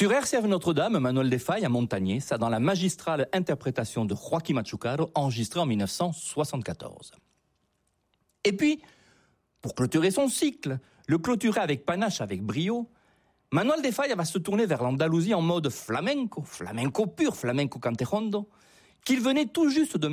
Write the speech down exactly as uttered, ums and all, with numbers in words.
Sur R C F Notre-Dame, Manuel de Falla a Montagnier, ça dans la magistrale interprétation de Joaquim Machucaro, enregistrée en dix-neuf cent soixante-quatorze. Et puis, pour clôturer son cycle, le clôturer avec panache, avec brio, Manuel de Falla va se tourner vers l'Andalousie en mode flamenco, flamenco pur, flamenco cantejondo, qu'il venait tout juste de